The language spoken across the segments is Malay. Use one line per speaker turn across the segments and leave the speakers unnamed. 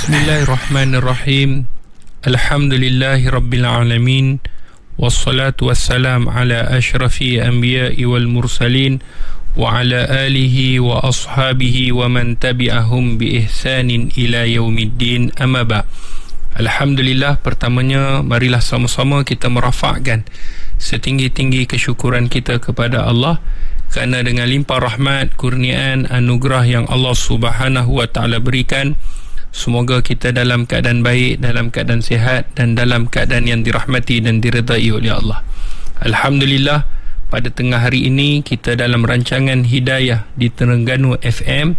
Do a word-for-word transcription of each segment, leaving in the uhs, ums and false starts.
Bismillahirrahmanirrahim. Alhamdulillahi rabbil alamin. Wassalatu wassalam ala ashrafi anbiya'i wal mursalin wa ala alihi wa ashabihi wa man tabi'ahum bi ihsanin ila yaumiddin, amma ba'. Alhamdulillah, pertamanya marilah sama-sama kita merafakkan setinggi-tinggi kesyukuran kita kepada Allah kerana dengan limpah rahmat, kurniaan, anugerah yang Allah Subhanahu wa taala berikan, semoga kita dalam keadaan baik, dalam keadaan sihat dan dalam keadaan yang dirahmati dan diredai oleh Allah. Alhamdulillah, pada tengah hari ini kita dalam rancangan Hidayah di Terengganu F M.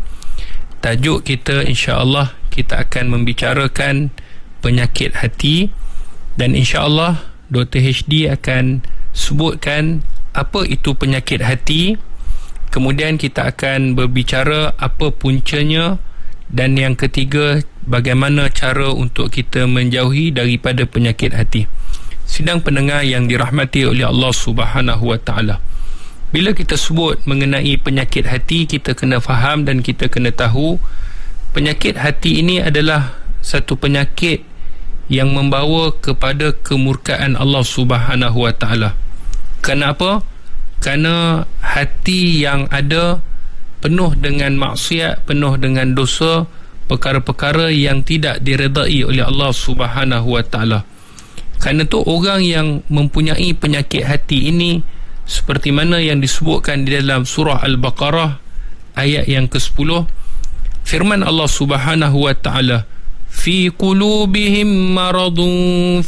Tajuk kita insya-Allah kita akan membicarakan penyakit hati, dan insya-Allah Doktor H D akan sebutkan apa itu penyakit hati. Kemudian kita akan berbicara apa puncanya, dan yang ketiga, bagaimana cara untuk kita menjauhi daripada penyakit hati. Sidang pendengar yang dirahmati oleh Allah Subhanahu wa taala, bila kita sebut mengenai penyakit hati, kita kena faham dan kita kena tahu penyakit hati ini adalah satu penyakit yang membawa kepada kemurkaan Allah Subhanahu wa taala. Kenapa? Kerana hati yang ada penuh dengan maksiat, penuh dengan dosa, perkara-perkara yang tidak diredai oleh Allah Subhanahu wa taala. Kerana tu orang yang mempunyai penyakit hati ini, seperti mana yang disebutkan di dalam surah Al-Baqarah ayat yang kesepuluh, firman Allah Subhanahu wa taala, fi qulubihim maradun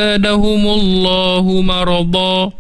fazadahumullahu marada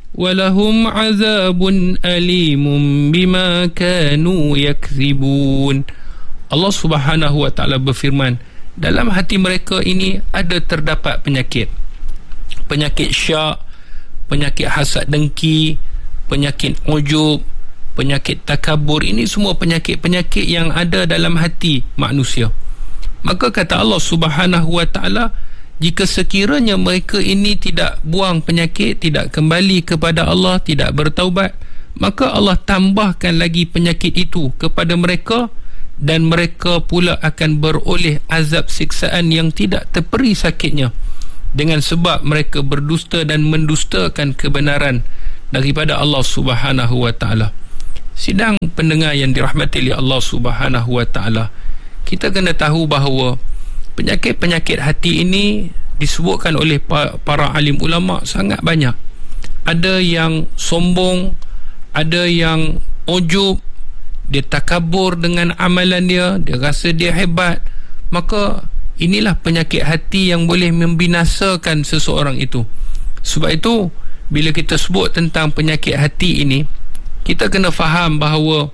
walahum azabun alimun bima kanu yakzibun. Allah Subhanahu wa taala berfirman, dalam hati mereka ini ada terdapat penyakit. Penyakit syak, penyakit hasad dengki, penyakit ujub, penyakit takabur. Ini semua penyakit-penyakit yang ada dalam hati manusia. Maka kata Allah Subhanahu wa taala, jika sekiranya mereka ini tidak buang penyakit, tidak kembali kepada Allah, tidak bertaubat, maka Allah tambahkan lagi penyakit itu kepada mereka, dan mereka pula akan beroleh azab siksaan yang tidak terperi sakitnya, dengan sebab mereka berdusta dan mendustakan kebenaran daripada Allah Subhanahu wa taala. Sidang pendengar yang dirahmati oleh Allah Subhanahu wa taala, kita kena tahu bahawa penyakit-penyakit hati ini disebutkan oleh para alim ulama sangat banyak. Ada yang sombong, ada yang ujub, dia takabur dengan amalan dia, dia rasa dia hebat. Maka inilah penyakit hati yang boleh membinasakan seseorang itu. Sebab itu, bila kita sebut tentang penyakit hati ini, kita kena faham bahawa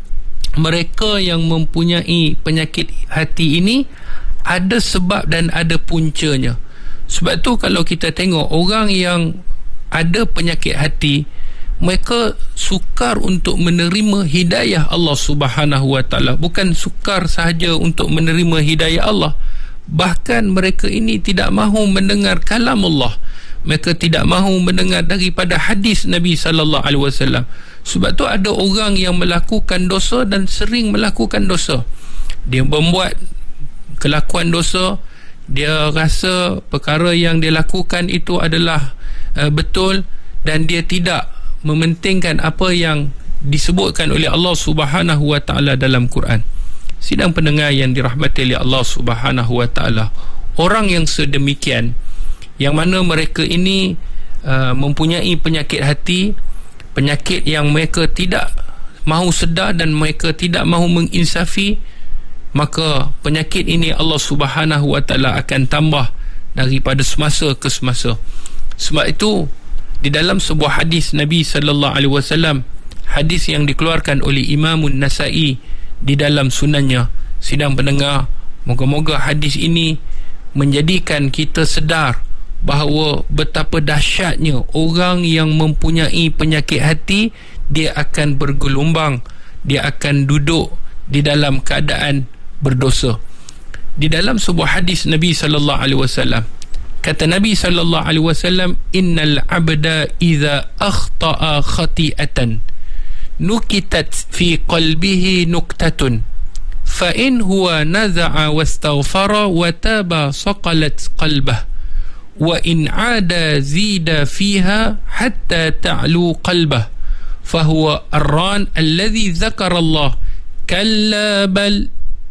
mereka yang mempunyai penyakit hati ini ada sebab dan ada puncanya. Sebab tu kalau kita tengok orang yang ada penyakit hati, mereka sukar untuk menerima hidayah Allah Subhanahu wa taala. Bukan sukar sahaja untuk menerima hidayah Allah, bahkan mereka ini tidak mahu mendengar kalam Allah. Mereka tidak mahu mendengar daripada hadis Nabi sallallahu alaihi wasallam. Sebab tu ada orang yang melakukan dosa dan sering melakukan dosa. Dia membuat kelakuan dosa, dia rasa perkara yang dia lakukan itu adalah uh, betul, dan dia tidak mementingkan apa yang disebutkan oleh Allah Subhanahu wa taala dalam Quran. Sidang pendengar yang dirahmati oleh Allah Subhanahu wa taala, orang yang sedemikian, yang mana mereka ini uh, mempunyai penyakit hati, penyakit yang mereka tidak mahu sedar dan mereka tidak mahu menginsafi, maka penyakit ini Allah Subhanahu wa taala akan tambah daripada semasa ke semasa. Sebab itu di dalam sebuah hadis Nabi sallallahu alaihi wasallam, hadis yang dikeluarkan oleh Imam An-Nasa'i di dalam sunannya, sidang pendengar, moga-moga hadis ini menjadikan kita sedar bahawa betapa dahsyatnya orang yang mempunyai penyakit hati. Dia akan bergelombang, dia akan duduk di dalam keadaan berdosa. Di dalam sebuah hadis Nabi sallallahu alaihi wasallam, kata Nabi sallallahu alaihi wasallam, innal abda idza akhta'a khati'atan nukitat fi qalbihi nuktatun fa in huwa naza'a wastaghfara wa taba saqalat qalbah wa in 'ada zida fiha hatta ta'lu qalbah fa huwa ar-ran alladhi dzakara Allah kalla bal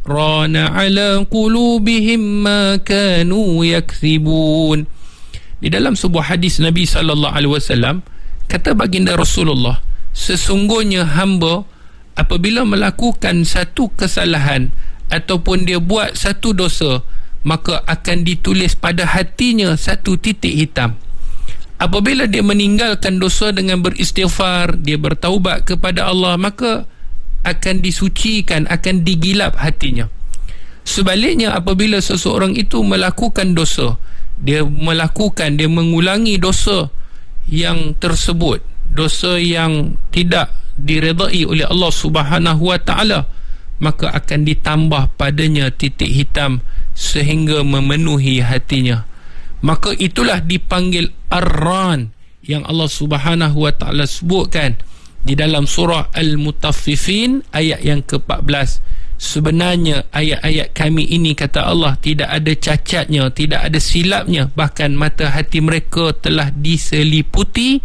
rana 'ala qulubihim ma kanu yaksibun. Di dalam sebuah hadis Nabi sallallahu alaihi wasallam kata baginda Rasulullah, sesungguhnya hamba apabila melakukan satu kesalahan ataupun dia buat satu dosa, maka akan ditulis pada hatinya satu titik hitam. Apabila dia meninggalkan dosa dengan beristighfar, dia bertaubat kepada Allah, maka akan disucikan, akan digilap hatinya. Sebaliknya, apabila seseorang itu melakukan dosa, dia melakukan, dia mengulangi dosa yang tersebut, dosa yang tidak diredai oleh Allah Subhanahu wa taala, maka akan ditambah padanya titik hitam sehingga memenuhi hatinya. Maka itulah dipanggil ar-ran yang Allah Subhanahu wa taala sebutkan di dalam surah Al-Mutaffifin ayat yang ke empat belas. Sebenarnya ayat-ayat kami ini, kata Allah, tidak ada cacatnya, tidak ada silapnya, bahkan mata hati mereka telah diseliputi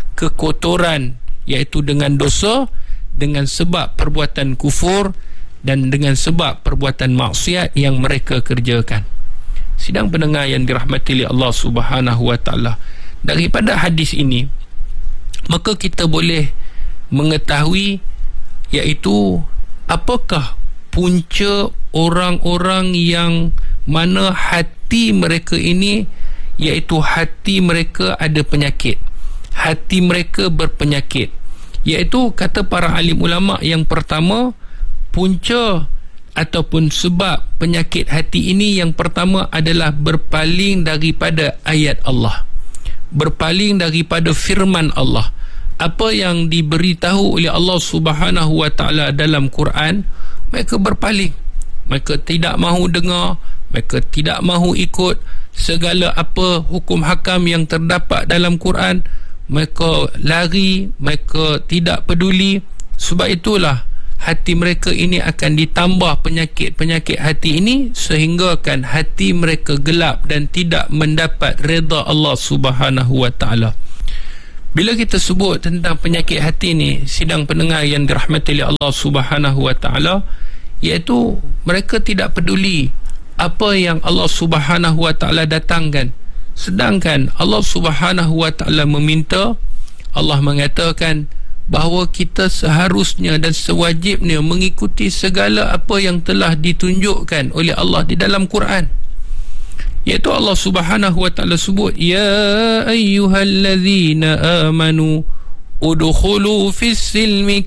kekotoran, iaitu dengan dosa, dengan sebab perbuatan kufur dan dengan sebab perbuatan maksiat yang mereka kerjakan. Sidang pendengar yang dirahmati oleh Allah Subhanahu wa taala, daripada hadis ini maka kita boleh mengetahui iaitu apakah punca orang-orang yang mana hati mereka ini, iaitu hati mereka ada penyakit, hati mereka berpenyakit. Iaitu kata para alim ulama, yang pertama, punca ataupun sebab penyakit hati ini yang pertama adalah berpaling daripada ayat Allah, berpaling daripada firman Allah. Apa yang diberitahu oleh Allah Subhanahu wa taala dalam Quran, mereka berpaling, mereka tidak mahu dengar, mereka tidak mahu ikut segala apa hukum hakam yang terdapat dalam Quran. Mereka lari, mereka tidak peduli. Sebab itulah hati mereka ini akan ditambah penyakit-penyakit hati ini, sehingga kan hati mereka gelap dan tidak mendapat redha Allah Subhanahu wa taala. Bila kita sebut tentang penyakit hati ni, sidang pendengar yang dirahmati oleh Allah Subhanahu wa taala, iaitu mereka tidak peduli apa yang Allah Subhanahu wa taala datangkan. Sedangkan Allah Subhanahu wa taala meminta, Allah mengatakan bahawa kita seharusnya dan sewajibnya mengikuti segala apa yang telah ditunjukkan oleh Allah di dalam Quran. Iaitu Allah Subhanahu wa taala sebut, ya ayyuhallazina amanu udkhulu fis silmi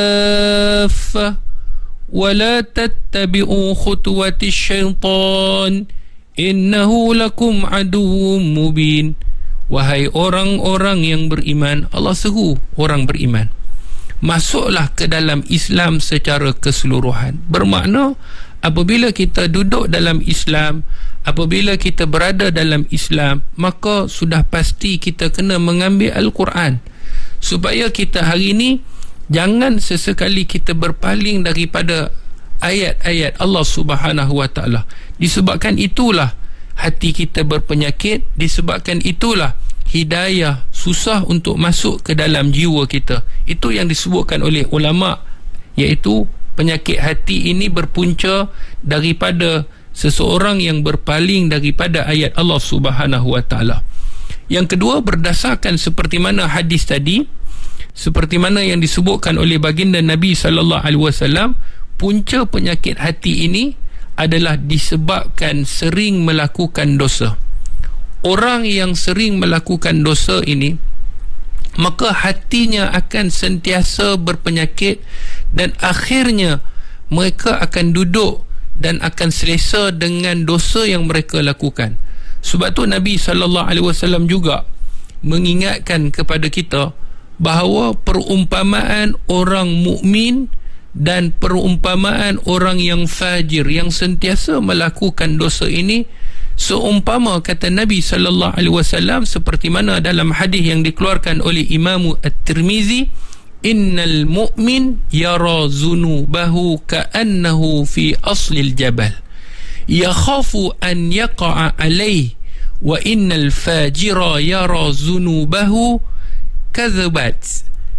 kaffah wa la tattabi'u khutuwatis syaitan innahu lakum aduwwum mubin. Wahai orang-orang yang beriman, Allah seru orang beriman, masuklah ke dalam Islam secara keseluruhan. Bermakna apabila kita duduk dalam Islam, apabila kita berada dalam Islam, maka sudah pasti kita kena mengambil Al-Quran, supaya kita hari ini jangan sesekali kita berpaling daripada ayat-ayat Allah Subhanahu wa taala. Disebabkan itulah hati kita berpenyakit, disebabkan itulah hidayah susah untuk masuk ke dalam jiwa kita. Itu yang disebutkan oleh ulama, iaitu penyakit hati ini berpunca daripada seseorang yang berpaling daripada ayat Allah Subhanahu wa taala. Yang kedua, berdasarkan seperti mana hadis tadi, seperti mana yang disebutkan oleh baginda Nabi sallallahu alaihi wasallam, punca penyakit hati ini adalah disebabkan sering melakukan dosa. Orang yang sering melakukan dosa ini, maka hatinya akan sentiasa berpenyakit dan akhirnya mereka akan duduk dan akan selesa dengan dosa yang mereka lakukan. Sebab tu Nabi sallallahu alaihi wasallam juga mengingatkan kepada kita bahawa perumpamaan orang mukmin dan perumpamaan orang yang fajir, yang sentiasa melakukan dosa ini, seumpama, kata Nabi sallallahu alaihi wasallam, seperti mana dalam hadis yang dikeluarkan oleh Imam At-Tirmizi, innal mu'min yara zunubahu ka'annahu fi aslil jabal yakhafu an yaqa'a alayhi wa innal fajira yara zunubahu kadhabat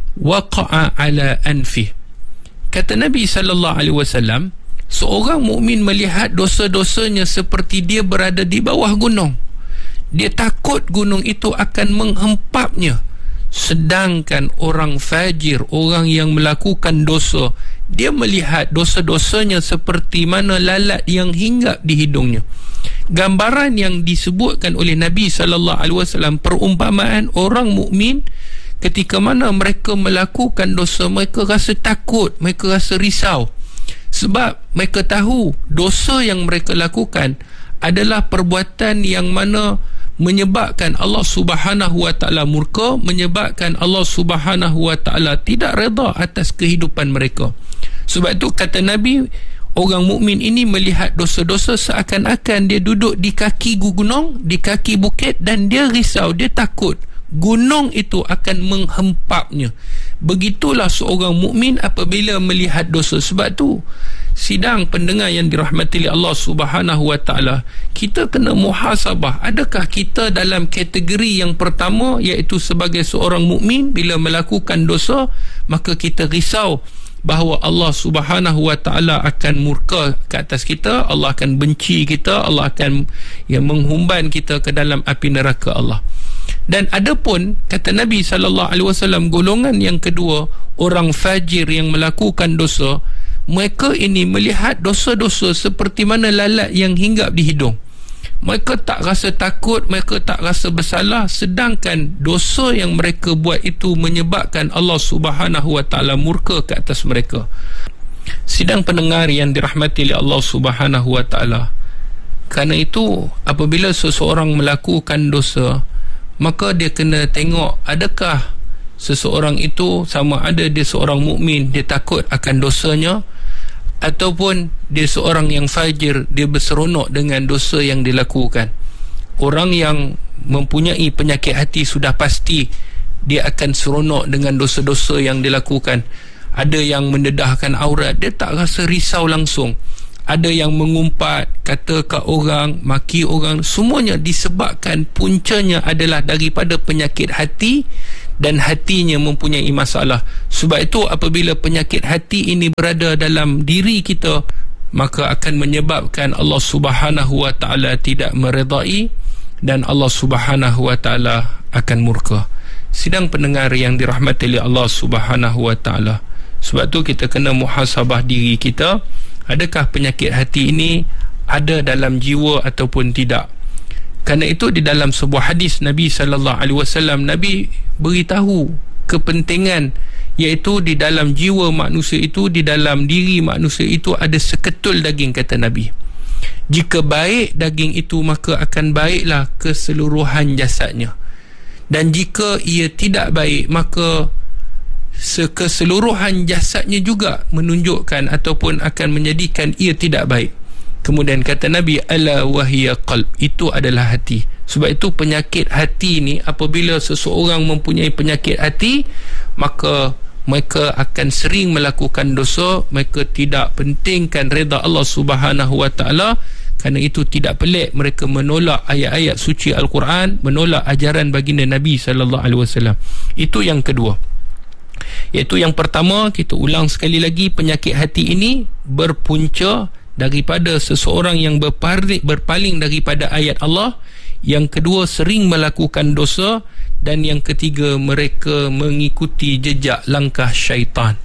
waqa'a ala anfih. Kata Nabi sallallahu alaihi wasallam, seorang mukmin melihat dosa-dosanya seperti dia berada di bawah gunung. Dia takut gunung itu akan menghempapnya. Sedangkan orang fajir, orang yang melakukan dosa, dia melihat dosa-dosanya seperti mana lalat yang hinggap di hidungnya. Gambaran yang disebutkan oleh Nabi sallallahu alaihi wasallam, perumpamaan orang mukmin ketika mana mereka melakukan dosa, mereka rasa takut, mereka rasa risau, sebab mereka tahu dosa yang mereka lakukan adalah perbuatan yang mana menyebabkan Allah Subhanahu wa taala murka, menyebabkan Allah Subhanahu wa taala tidak redha atas kehidupan mereka. Sebab itu kata Nabi, orang mukmin ini melihat dosa-dosa seakan-akan dia duduk di kaki gunung, di kaki bukit, dan dia risau, dia takut gunung itu akan menghempapnya. Begitulah seorang mukmin apabila melihat dosa. Sebab tu sidang pendengar yang dirahmati oleh Allah Subhanahu wa taala, kita kena muhasabah, adakah kita dalam kategori yang pertama, iaitu sebagai seorang mukmin bila melakukan dosa maka kita risau bahawa Allah Subhanahu wa taala akan murka ke atas kita, Allah akan benci kita, Allah akan ya, menghumban kita ke dalam api neraka Allah. Dan adapun kata Nabi sallallahu alaihi wasallam, golongan yang kedua, orang fajir yang melakukan dosa, mereka ini melihat dosa-dosa seperti mana lalat yang hinggap di hidung. Mereka tak rasa takut, mereka tak rasa bersalah, sedangkan dosa yang mereka buat itu menyebabkan Allah Subhanahu wa taala murka ke atas mereka. Sidang pendengar yang dirahmati oleh Allah Subhanahu wa taala, kerana itu apabila seseorang melakukan dosa, maka dia kena tengok adakah seseorang itu sama ada dia seorang mukmin, dia takut akan dosanya, ataupun dia seorang yang fajir, dia berseronok dengan dosa yang dilakukan. Orang yang mempunyai penyakit hati sudah pasti dia akan seronok dengan dosa-dosa yang dilakukan. Ada yang mendedahkan aurat, dia tak rasa risau langsung. Ada yang mengumpat, kata kat orang, maki orang, semuanya disebabkan puncanya adalah daripada penyakit hati, dan hatinya mempunyai masalah. Sebab itu apabila penyakit hati ini berada dalam diri kita, maka akan menyebabkan Allah Subhanahu wa taala tidak meredai, dan Allah Subhanahu wa taala akan murka. Sidang pendengar yang dirahmati oleh Allah Subhanahu wa taala, sebab tu kita kena muhasabah diri kita, adakah penyakit hati ini ada dalam jiwa ataupun tidak. Kerana itu di dalam sebuah hadis Nabi sallallahu alaihi wasallam, Nabi beritahu kepentingan, iaitu di dalam jiwa manusia itu, di dalam diri manusia itu ada seketul daging, kata Nabi. Jika baik daging itu, maka akan baiklah keseluruhan jasadnya. Dan jika ia tidak baik, maka keseluruhan jasadnya juga menunjukkan ataupun akan menjadikan ia tidak baik. Kemudian kata Nabi, ala wahiya qalb, itu adalah hati. Sebab itu penyakit hati ni, apabila seseorang mempunyai penyakit hati, maka mereka akan sering melakukan dosa, mereka tidak pentingkan redha Allah Subhanahu wa taala. Kerana itu tidak pelik mereka menolak ayat-ayat suci Al-Quran, menolak ajaran baginda Nabi sallallahu alaihi wasallam. Itu yang kedua. Iaitu yang pertama, kita ulang sekali lagi, penyakit hati ini berpunca daripada seseorang yang berpaling, berpaling daripada ayat Allah. Yang kedua, sering melakukan dosa. Dan yang ketiga, mereka mengikuti jejak langkah syaitan.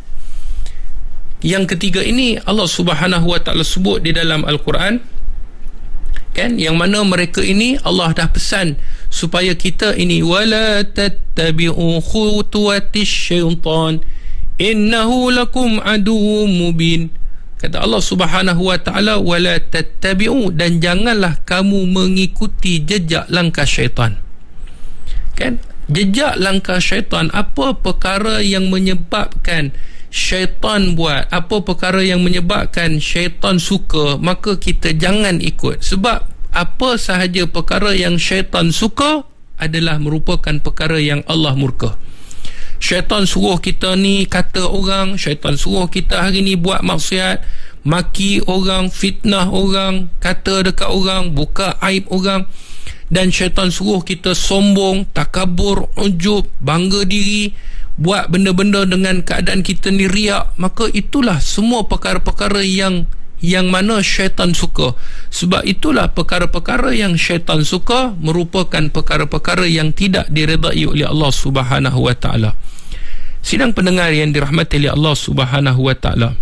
Yang ketiga ini Allah Subhanahu wa taala sebut di dalam Al-Quran, kan, yang mana mereka ini Allah dah pesan supaya kita ini, wala tattabi'u khutuwatis syaitan innahu lakum aduwwum mubin. Kata Allah Subhanahu wa taala, wala tattabi'u, dan janganlah kamu mengikuti jejak langkah syaitan. Kan? Jejak langkah syaitan, apa perkara yang menyebabkan syaitan buat, apa perkara yang menyebabkan syaitan suka, maka kita jangan ikut. Sebab apa sahaja perkara yang syaitan suka adalah merupakan perkara yang Allah murka. Syaitan suruh kita ni kata orang, syaitan suruh kita hari ni buat maksiat, maki orang, fitnah orang, kata dekat orang, buka aib orang. Dan syaitan suruh kita sombong, takabur, ujub, bangga diri, buat benda-benda dengan keadaan kita ni riak. Maka itulah semua perkara-perkara yang yang mana syaitan suka. Sebab itulah perkara-perkara yang syaitan suka merupakan perkara-perkara yang tidak diredai oleh Allah Subhanahu wa taala. Sidang pendengar yang dirahmati oleh Allah Subhanahu wa taala,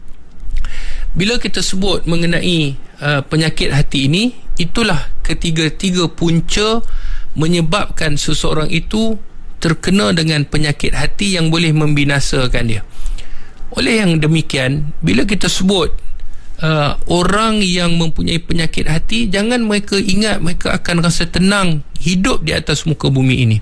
bila kita sebut mengenai uh, penyakit hati ini, itulah ketiga-tiga punca menyebabkan seseorang itu terkena dengan penyakit hati yang boleh membinasakan dia. Oleh yang demikian, bila kita sebut uh, orang yang mempunyai penyakit hati, jangan mereka ingat mereka akan rasa tenang hidup di atas muka bumi ini.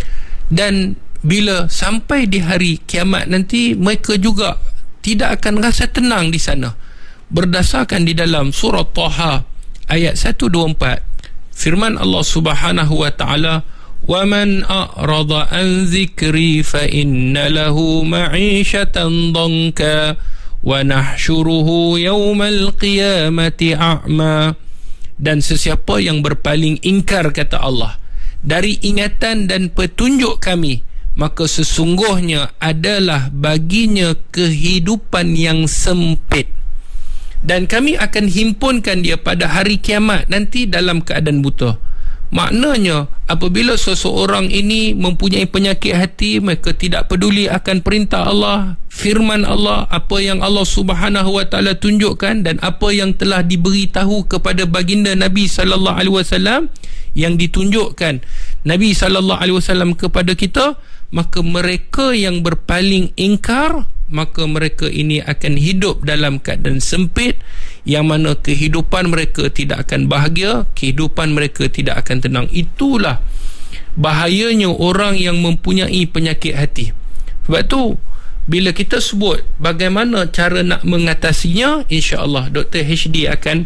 Dan bila sampai di hari kiamat nanti, mereka juga tidak akan rasa tenang di sana. Berdasarkan di dalam surah Taha ayat seratus dua puluh empat, firman Allah Subhanahu wa taala, "Wa man a'rada an dzikri fa inna lahu ma'isyatan dhanka wa nahsyuruhu yaumal qiyamati a'ma." Dan sesiapa yang berpaling ingkar, kata Allah, dari ingatan dan petunjuk kami, maka sesungguhnya adalah baginya kehidupan yang sempit, dan kami akan himpunkan dia pada hari kiamat nanti dalam keadaan buta. Maknanya, apabila seseorang ini mempunyai penyakit hati, mereka tidak peduli akan perintah Allah, firman Allah, apa yang Allah Subhanahu wa taala tunjukkan dan apa yang telah diberitahu kepada baginda Nabi sallallahu alaihi wasallam, yang ditunjukkan Nabi sallallahu alaihi wasallam kepada kita, maka mereka yang berpaling ingkar, maka mereka ini akan hidup dalam keadaan sempit, yang mana kehidupan mereka tidak akan bahagia, kehidupan mereka tidak akan tenang. Itulah bahayanya orang yang mempunyai penyakit hati. Sebab tu bila kita sebut bagaimana cara nak mengatasinya, insya-Allah Doktor H D akan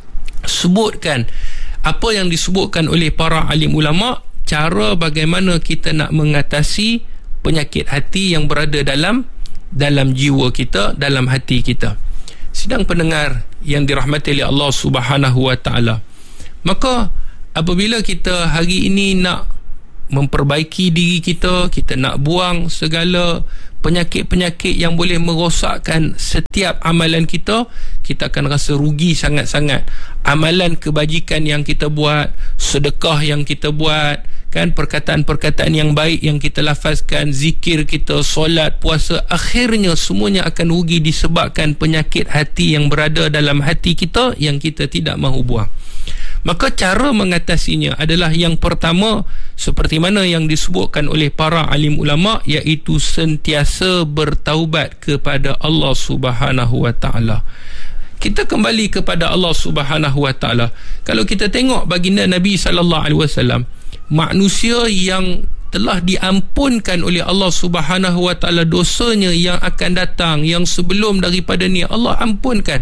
sebutkan apa yang disebutkan oleh para alim ulama, cara bagaimana kita nak mengatasi penyakit hati yang berada dalam dalam jiwa kita, dalam hati kita. Sidang pendengar yang dirahmati oleh Allah Subhanahu wa taala, maka apabila kita hari ini nak memperbaiki diri kita, kita nak buang segala penyakit-penyakit yang boleh merosakkan setiap amalan kita, kita akan rasa rugi sangat-sangat. Amalan kebajikan yang kita buat, sedekah yang kita buat, kan, perkataan-perkataan yang baik yang kita lafazkan, zikir kita, solat, puasa, akhirnya semuanya akan rugi disebabkan penyakit hati yang berada dalam hati kita yang kita tidak mahu buang. Maka cara mengatasinya adalah yang pertama, seperti mana yang disebutkan oleh para alim ulama, iaitu sentiasa bertaubat kepada Allah Subhanahu wa taala. Kita kembali kepada Allah Subhanahu wa taala. Kalau kita tengok baginda Nabi sallallahu alaihi wasallam, manusia yang telah diampunkan oleh Allah Subhanahu wa taala dosanya yang akan datang, yang sebelum daripada ni Allah ampunkan.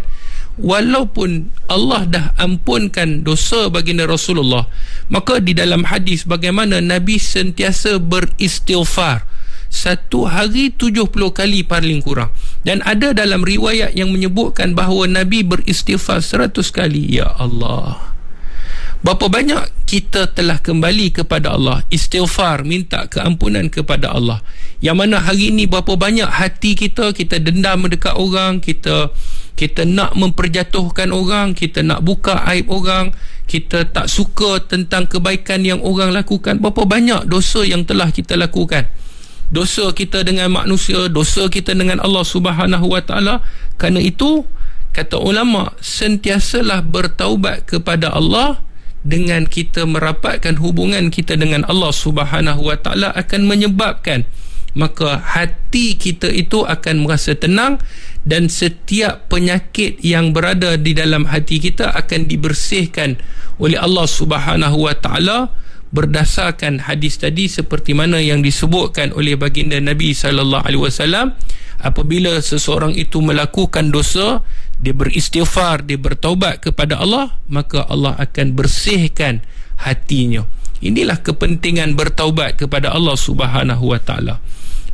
Walaupun Allah dah ampunkan dosa baginda Rasulullah, maka di dalam hadis bagaimana Nabi sentiasa beristighfar satu hari tujuh puluh kali paling kurang. Dan ada dalam riwayat yang menyebutkan bahawa Nabi beristighfar seratus kali. Ya Allah, berapa banyak kita telah kembali kepada Allah, istighfar, minta keampunan kepada Allah. Yang mana hari ini berapa banyak hati kita, kita dendam dekat orang, kita kita nak memperjatuhkan orang, kita nak buka aib orang, kita tak suka tentang kebaikan yang orang lakukan. Berapa banyak dosa yang telah kita lakukan, dosa kita dengan manusia, dosa kita dengan Allah Subhanahu wa taala. Kerana itu, kata ulama, sentiasalah bertaubat kepada Allah. Dengan kita merapatkan hubungan kita dengan Allah Subhanahu wa taala akan menyebabkan maka hati kita itu akan merasa tenang, dan setiap penyakit yang berada di dalam hati kita akan dibersihkan oleh Allah Subhanahu wa taala berdasarkan hadis tadi, seperti mana yang disebutkan oleh baginda Nabi sallallahu alaihi wasallam. Apabila seseorang itu melakukan dosa, dia beristighfar, dia bertaubat kepada Allah, maka Allah akan bersihkan hatinya. Inilah kepentingan bertaubat kepada Allah Subhanahu wa taala.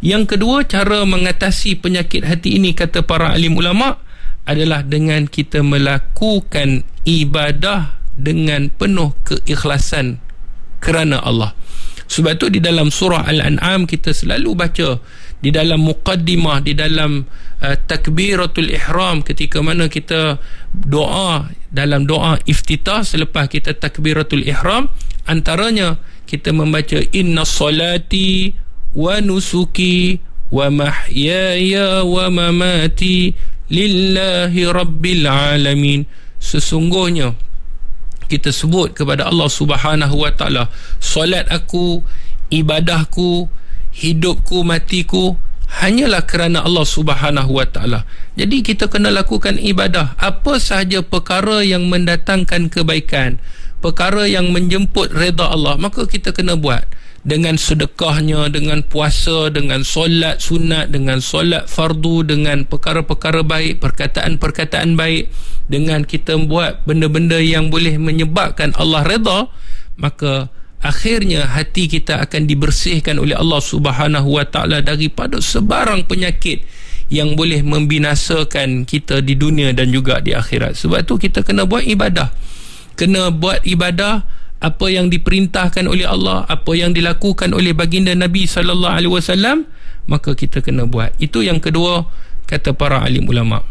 Yang kedua, cara mengatasi penyakit hati ini, kata para alim ulama, adalah dengan kita melakukan ibadah dengan penuh keikhlasan kerana Allah. Sebab tu di dalam surah Al-An'am kita selalu baca di dalam muqaddimah, di dalam uh, takbiratul ihram, ketika mana kita doa, dalam doa iftitah selepas kita takbiratul ihram, antaranya kita membaca inna salati wa nusuki wa mahyaya wa mamati lillahi rabbil alamin. Sesungguhnya kita sebut kepada Allah Subhanahu wa taala, solat aku, ibadahku, hidupku, matiku hanyalah kerana Allah Subhanahu wa taala. Jadi kita kena lakukan ibadah, apa sahaja perkara yang mendatangkan kebaikan, perkara yang menjemput redha Allah, maka kita kena buat dengan sedekahnya, dengan puasa, dengan solat sunat, dengan solat fardu, dengan perkara-perkara baik, perkataan-perkataan baik, dengan kita buat benda-benda yang boleh menyebabkan Allah redha, maka akhirnya hati kita akan dibersihkan oleh Allah Subhanahu wa taala daripada sebarang penyakit yang boleh membinasakan kita di dunia dan juga di akhirat. Sebab tu kita kena buat ibadah. Kena buat ibadah apa yang diperintahkan oleh Allah, apa yang dilakukan oleh baginda Nabi sallallahu alaihi wasallam, maka kita kena buat. Itu yang kedua, kata para alim ulama.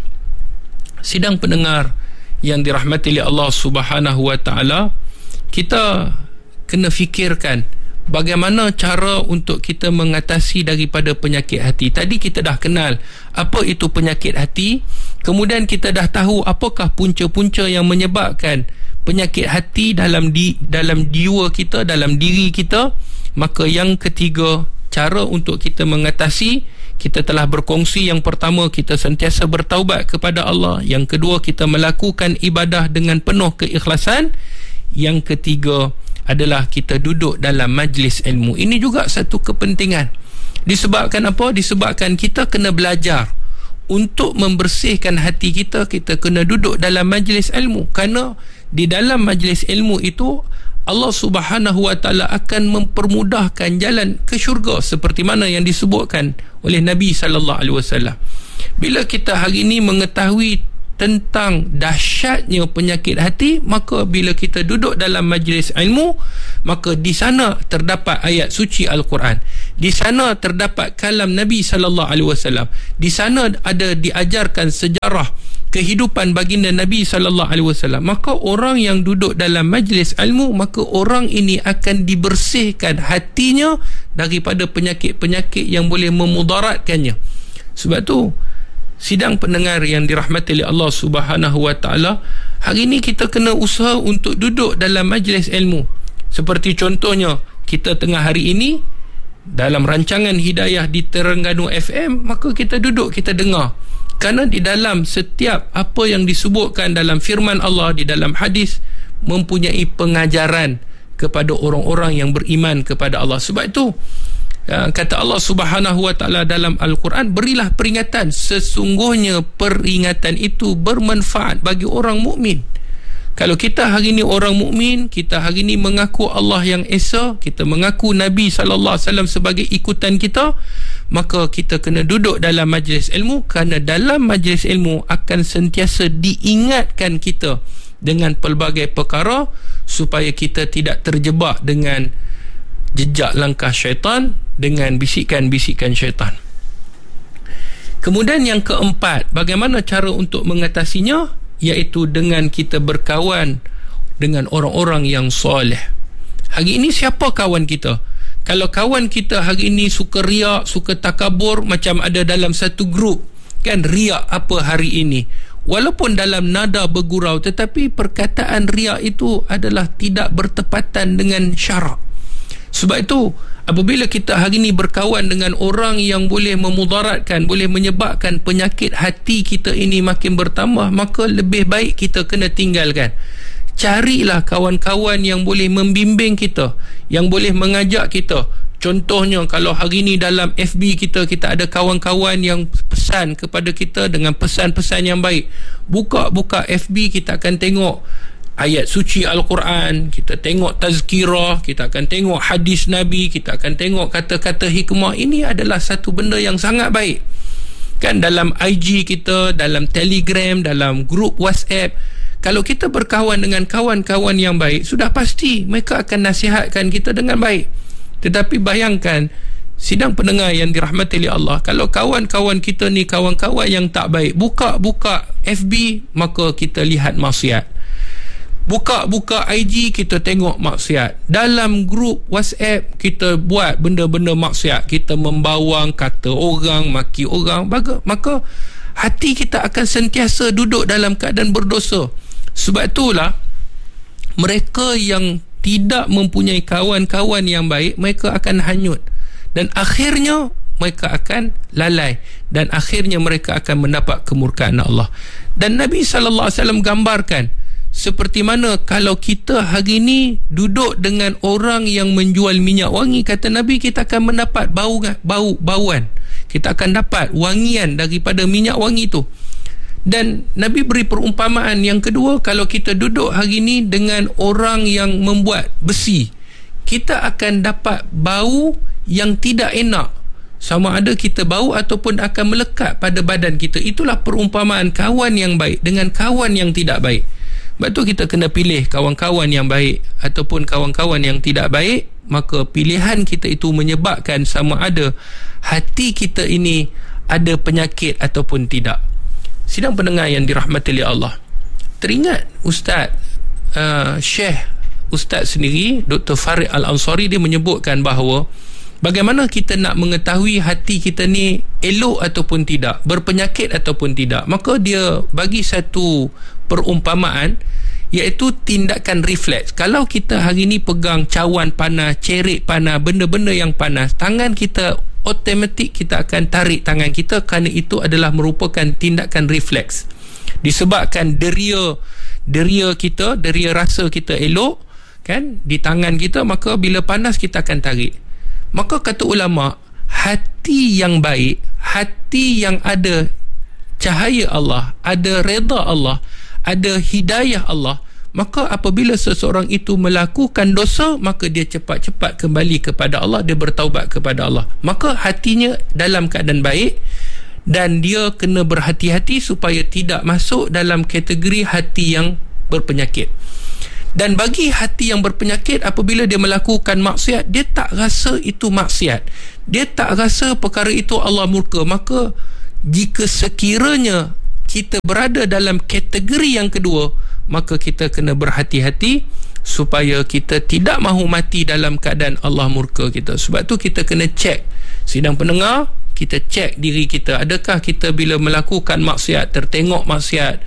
Sidang pendengar yang dirahmati oleh Allah Subhanahu wa taala, kita kena fikirkan bagaimana cara untuk kita mengatasi daripada penyakit hati. Tadi kita dah kenal apa itu penyakit hati, kemudian kita dah tahu apakah punca-punca yang menyebabkan penyakit hati dalam di dalam jiwa kita, dalam diri kita. Maka yang ketiga, cara untuk kita mengatasi, kita telah berkongsi. Yang pertama, kita sentiasa bertaubat kepada Allah. Yang kedua, kita melakukan ibadah dengan penuh keikhlasan. Yang ketiga adalah kita duduk dalam majlis ilmu. Ini juga satu kepentingan. Disebabkan apa? Disebabkan kita kena belajar. Untuk membersihkan hati kita, kita kena duduk dalam majlis ilmu. Kerana di dalam majlis ilmu itu Allah Subhanahu wa taala akan mempermudahkan jalan ke syurga, seperti mana yang disebutkan oleh Nabi sallallahu alaihi wasallam. Bila kita hari ini mengetahui tentang dahsyatnya penyakit hati, maka bila kita duduk dalam majlis ilmu, maka di sana terdapat ayat suci Al-Quran, di sana terdapat kalam Nabi sallallahu alaihi wasallam, di sana ada diajarkan sejarah kehidupan baginda Nabi sallallahu alaihi wasallam. Maka orang yang duduk dalam majlis ilmu, maka orang ini akan dibersihkan hatinya daripada penyakit-penyakit yang boleh memudaratkannya. Sebab tu sidang pendengar yang dirahmati oleh Allah Subhanahu wa taala, hari ini kita kena usaha untuk duduk dalam majlis ilmu. Seperti contohnya kita tengah hari ini dalam rancangan Hidayah di Terengganu F M, maka kita duduk, kita dengar. Kerana di dalam setiap apa yang disebutkan dalam firman Allah, di dalam hadis, mempunyai pengajaran kepada orang-orang yang beriman kepada Allah. Sebab itu kata Allah Subhanahu wa taala dalam Al-Quran, berilah peringatan, sesungguhnya peringatan itu bermanfaat bagi orang mukmin. Kalau kita hari ini orang mukmin, kita hari ini mengaku Allah yang Esa, kita mengaku Nabi sallallahu alaihi wasallam sebagai ikutan kita, maka kita kena duduk dalam majlis ilmu. Kerana dalam majlis ilmu akan sentiasa diingatkan kita dengan pelbagai perkara supaya kita tidak terjebak dengan jejak langkah syaitan, dengan bisikan-bisikan syaitan. Kemudian yang keempat, bagaimana cara untuk mengatasinya? Iaitu dengan kita berkawan dengan orang-orang yang soleh. Hari ini siapa kawan kita? Kalau kawan kita hari ini suka riak, suka takabur, macam ada dalam satu grup, kan, riak apa hari ini, walaupun dalam nada bergurau, tetapi perkataan riak itu adalah tidak bertepatan dengan syarak. Sebab itu apabila kita hari ini berkawan dengan orang yang boleh memudaratkan, boleh menyebabkan penyakit hati kita ini makin bertambah, maka lebih baik kita kena tinggalkan. Carilah kawan-kawan yang boleh membimbing kita, yang boleh mengajak kita. Contohnya, kalau hari ini dalam F B kita, kita ada kawan-kawan yang pesan kepada kita dengan pesan-pesan yang baik. Buka-buka F B, kita akan tengok ayat suci Al-Quran, kita tengok tazkirah, kita akan tengok hadis Nabi, kita akan tengok kata-kata hikmah. Ini adalah satu benda yang sangat baik. Kan dalam I G kita, dalam Telegram, dalam grup WhatsApp, kalau kita berkawan dengan kawan-kawan yang baik, sudah pasti mereka akan nasihatkan kita dengan baik. Tetapi bayangkan, sidang pendengar yang dirahmati oleh Allah, kalau kawan-kawan kita ni kawan-kawan yang tak baik, buka-buka F B, maka kita lihat maksiat. Buka-buka I G, kita tengok maksiat. Dalam grup WhatsApp, kita buat benda-benda maksiat. Kita membawang, kata orang, maki orang. Maka hati kita akan sentiasa duduk dalam keadaan berdosa. Sebab itulah mereka yang tidak mempunyai kawan-kawan yang baik, mereka akan hanyut. Dan akhirnya mereka akan lalai, dan akhirnya mereka akan mendapat kemurkaan Allah. Dan Nabi sallallahu alaihi wasallam gambarkan seperti mana kalau kita hari ini duduk dengan orang yang menjual minyak wangi, kata Nabi, kita akan mendapat bau bau bauan. Kita akan dapat wangian daripada minyak wangi itu. Dan Nabi beri perumpamaan yang kedua, kalau kita duduk hari ini dengan orang yang membuat besi, kita akan dapat bau yang tidak enak, sama ada kita bau ataupun akan melekat pada badan kita. Itulah perumpamaan kawan yang baik dengan kawan yang tidak baik. Sebab tu kita kena pilih kawan-kawan yang baik ataupun kawan-kawan yang tidak baik. Maka pilihan kita itu menyebabkan sama ada hati kita ini ada penyakit ataupun tidak. Sidang pendengar yang dirahmati oleh Allah, teringat Ustaz uh, Syekh Ustaz sendiri, Doktor Farid Al-Ansari, dia menyebutkan bahawa bagaimana kita nak mengetahui hati kita ni elok ataupun tidak, berpenyakit ataupun tidak. Maka dia bagi satu perumpamaan, iaitu tindakan refleks. Kalau kita hari ni pegang cawan panas, cerik panas, benda-benda yang panas, tangan kita automatik kita akan tarik tangan kita, kerana itu adalah merupakan tindakan refleks. Disebabkan deria deria kita, deria rasa kita elok kan di tangan kita, maka bila panas kita akan tarik. Maka kata ulama, hati yang baik, hati yang ada cahaya Allah, ada redha Allah, ada hidayah Allah, maka apabila seseorang itu melakukan dosa, maka dia cepat-cepat kembali kepada Allah, dia bertaubat kepada Allah. Maka hatinya dalam keadaan baik, dan dia kena berhati-hati supaya tidak masuk dalam kategori hati yang berpenyakit. Dan bagi hati yang berpenyakit, apabila dia melakukan maksiat, dia tak rasa itu maksiat, dia tak rasa perkara itu Allah murka. Maka jika sekiranya kita berada dalam kategori yang kedua, maka kita kena berhati-hati supaya kita tidak mahu mati dalam keadaan Allah murka kita. Sebab tu kita kena cek, sidang pendengar, kita cek diri kita. Adakah kita bila melakukan maksiat, tertengok maksiat,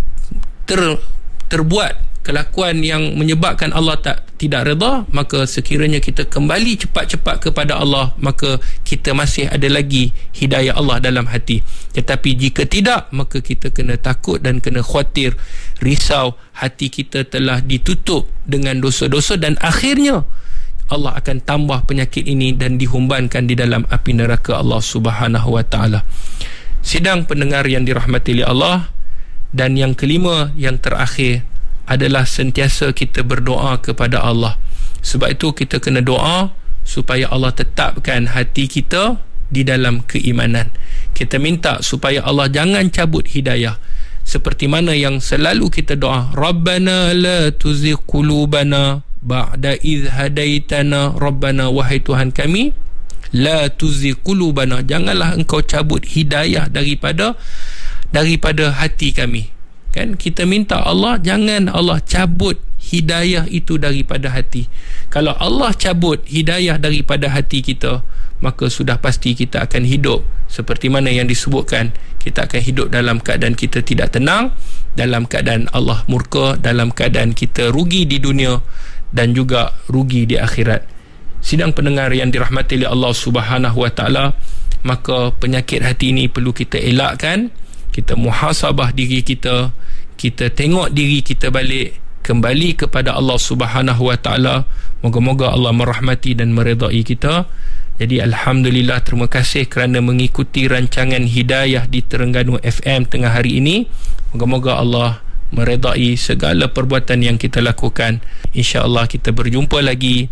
ter, terbuat kelakuan yang menyebabkan Allah tak tidak redha, maka sekiranya kita kembali cepat-cepat kepada Allah, maka kita masih ada lagi hidayah Allah dalam hati. Tetapi jika tidak, maka kita kena takut dan kena khawatir, risau, hati kita telah ditutup dengan dosa-dosa, dan akhirnya Allah akan tambah penyakit ini dan dihumbankan di dalam api neraka Allah Subhanahu wa taala. Sidang pendengar yang dirahmati oleh Allah, dan yang kelima, yang terakhir adalah sentiasa kita berdoa kepada Allah. Sebab itu kita kena doa supaya Allah tetapkan hati kita di dalam keimanan. Kita minta supaya Allah jangan cabut hidayah, seperti mana yang selalu kita doa, Rabbana la tuzigh qulubana ba'da idh hadaitana. Rabbana, wahai Tuhan kami, la tuzigh qulubana, janganlah engkau cabut hidayah daripada daripada hati kami. Kan kita minta Allah, jangan Allah cabut hidayah itu daripada hati. Kalau Allah cabut hidayah daripada hati kita, maka sudah pasti kita akan hidup seperti mana yang disebutkan. Kita akan hidup dalam keadaan kita tidak tenang, dalam keadaan Allah murka, dalam keadaan kita rugi di dunia dan juga rugi di akhirat. Sidang pendengar yang dirahmati oleh Allah Subhanahu wa taala, maka penyakit hati ini perlu kita elakkan. Kita muhasabah diri kita, kita tengok diri kita balik, kembali kepada Allah Subhanahu wa taala. Moga-moga Allah merahmati dan meredai kita. Jadi alhamdulillah, terima kasih kerana mengikuti rancangan Hidayah di Terengganu F M tengah hari ini. Moga-moga Allah meredai segala perbuatan yang kita lakukan. InsyaAllah kita berjumpa lagi.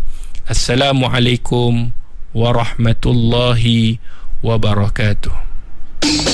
Assalamualaikum warahmatullahi wabarakatuh.